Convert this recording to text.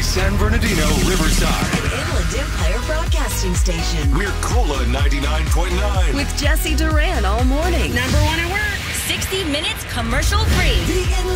San Bernardino, Riverside. An Inland Empire Broadcasting Station. We're Cola 99.9. With Jesse Duran all morning. Number one at work. 60 minutes commercial free. The